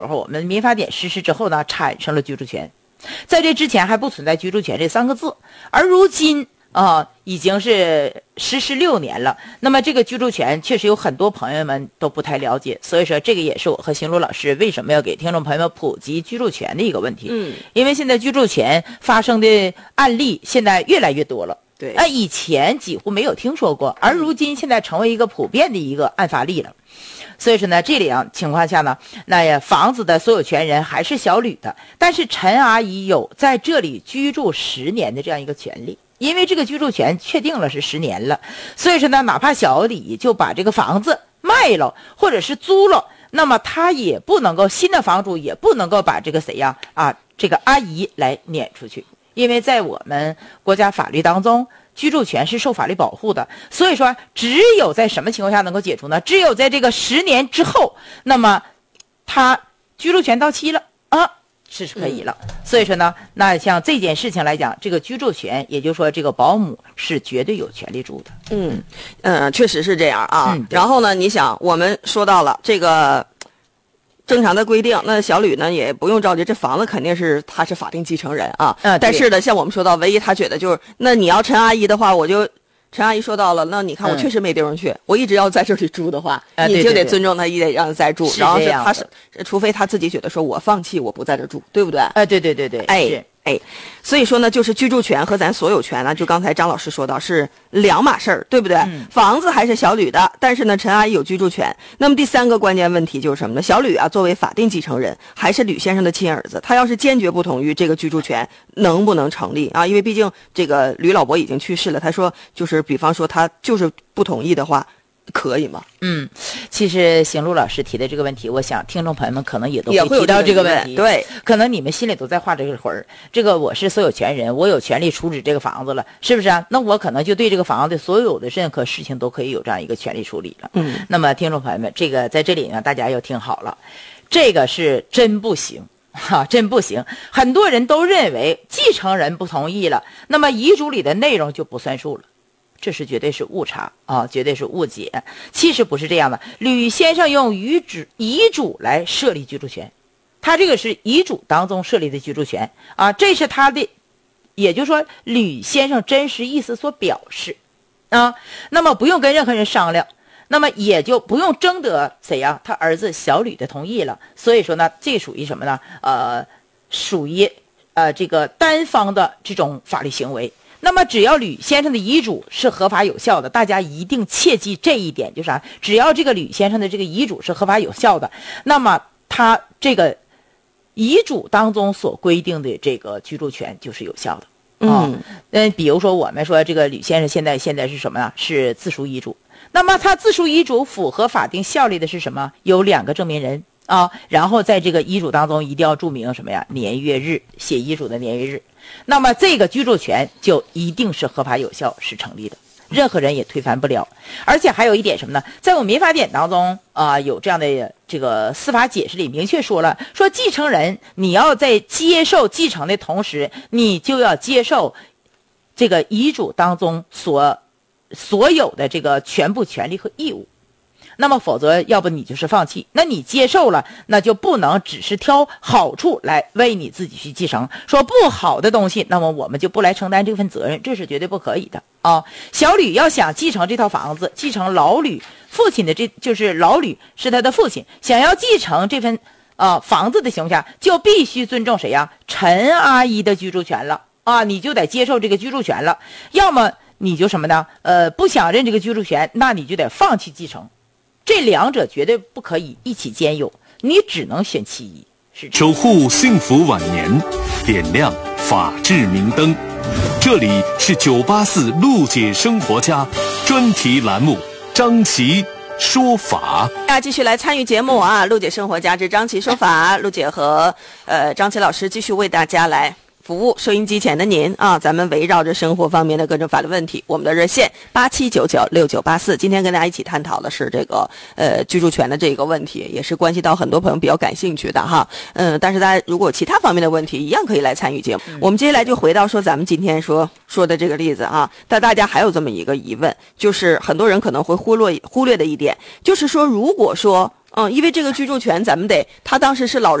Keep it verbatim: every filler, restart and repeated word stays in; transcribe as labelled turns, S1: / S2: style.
S1: 候，我们民法典实施之后呢，产生了居住权。在这之前还不存在居住权这三个字，而如今啊、呃，已经是实施六年了。那么这个居住权确实有很多朋友们都不太了解，所以说这个也是我和邢璐老师为什么要给听众朋友们普及居住权的一个问题。
S2: 嗯，
S1: 因为现在居住权发生的案例现在越来越多了。
S2: 对，
S1: 啊，以前几乎没有听说过，而如今现在成为一个普遍的一个案发例了。所以说呢，这两情况下呢，那呀，房子的所有权人还是小吕的，但是陈阿姨有在这里居住十年的这样一个权利，因为这个居住权确定了是十年了，所以说呢，哪怕小李就把这个房子卖了或者是租了，那么他也不能够，新的房主也不能够把这个谁呀啊这个阿姨来撵出去，因为在我们国家法律当中，居住权是受法律保护的，所以说只有在什么情况下能够解除呢？只有在这个十年之后，那么他居住权到期了啊，是是可以了。嗯、所以说呢，那像这件事情来讲，这个居住权，也就是说这个保姆是绝对有权利住的。
S2: 嗯嗯、呃，确实是这样啊。
S1: 嗯、
S2: 然后呢，你想，我们说到了这个正常的规定，那小吕呢也不用着急，这房子肯定是他是法定继承人啊。
S1: 嗯、
S2: 但是呢，像我们说到，唯一他觉得就是，那你要陈阿姨的话，我就陈阿姨说到了，那你看我确实没地方去，嗯、我一直要在这里住的话，
S1: 啊、
S2: 你就得尊重他，也得让他再住。
S1: 是
S2: 然后是他是，除非他自己觉得说我放弃，我不在这住，对不对？
S1: 哎、呃，对对对对，
S2: 哎。哎，所以说呢，就是居住权和咱所有权呢，就刚才张老师说到是两码事儿，对不对？
S1: 嗯、
S2: 房子还是小吕的，但是呢，陈阿姨有居住权。那么第三个关键问题就是什么呢？小吕啊，作为法定继承人，还是吕先生的亲儿子，他要是坚决不同意这个居住权，能不能成立啊？因为毕竟这个吕老伯已经去世了，他说就是比方说他就是不同意的话。可以吗？
S1: 嗯，其实邢璐老师提的这个问题，我想听众朋友们可能也都
S2: 会
S1: 提到这个问题。
S2: 对，
S1: 可能你们心里都在画这个魂儿。这个我是所有权人，我有权利处置这个房子了，是不是啊？那我可能就对这个房子所有的任何事情都可以有这样一个权利处理了。
S2: 嗯，
S1: 那么听众朋友们，这个在这里呢，大家要听好了，这个是真不行。哈，真不行！很多人都认为继承人不同意了，那么遗嘱里的内容就不算数了。这是绝对是误差啊，绝对是误解。其实不是这样的，吕先生用遗嘱遗嘱来设立居住权，他这个是遗嘱当中设立的居住权啊，这是他的，也就是说吕先生真实意思所表示啊。那么不用跟任何人商量，那么也就不用征得谁呀、啊，他儿子小吕的同意了。所以说呢，这属于什么呢？呃，属于呃这个单方的这种法律行为。那么只要吕先生的遗嘱是合法有效的，大家一定切记这一点，就是啥？只要这个吕先生的这个遗嘱是合法有效的，那么他这个遗嘱当中所规定的这个居住权就是有效的。
S2: 嗯，
S1: 嗯、哦，比如说我们说这个吕先生现在现在是什么呢？是自书遗嘱。那么他自书遗嘱符合法定效力的是什么？有两个证明人啊，然后在这个遗嘱当中一定要注明什么呀？年月日，写遗嘱的年月日。那么这个居住权就一定是合法有效，是成立的，任何人也推翻不了。而且还有一点什么呢？在我们民法典当中啊、呃，有这样的这个司法解释里明确说了，说继承人你要在接受继承的同时，你就要接受这个遗嘱当中所所有的这个全部权利和义务。那么否则要不你就是放弃，那你接受了，那就不能只是挑好处来为你自己去继承，说不好的东西，那么我们就不来承担这份责任，这是绝对不可以的啊！小吕要想继承这套房子，继承老吕父亲的，这就是老吕是他的父亲，想要继承这份啊房子的情况下，就必须尊重谁呀？陈阿姨的居住权了啊，你就得接受这个居住权了，要么你就什么呢？呃，不想认这个居住权，那你就得放弃继承。这两者绝对不可以一起兼有，你只能选其一。是
S3: 守护幸福晚年，点亮法治明灯。这里是九八四陆姐生活家专题栏目，张琪说法。
S2: 大家继续来参与节目啊！陆姐生活家之张琪说法，陆姐和呃张琪老师继续为大家来服务收音机前的您啊，咱们围绕着生活方面的各种法律问题，我们的热线八七九九六九八四。今天跟大家一起探讨的是这个呃居住权的这个问题，也是关系到很多朋友比较感兴趣的哈。嗯，但是大家如果有其他方面的问题，一样可以来参与节目。嗯、我们接下来就回到说咱们今天说说的这个例子啊，但大家还有这么一个疑问，就是很多人可能会忽略忽略的一点，就是说如果说嗯，因为这个居住权咱们得，他当时是老人。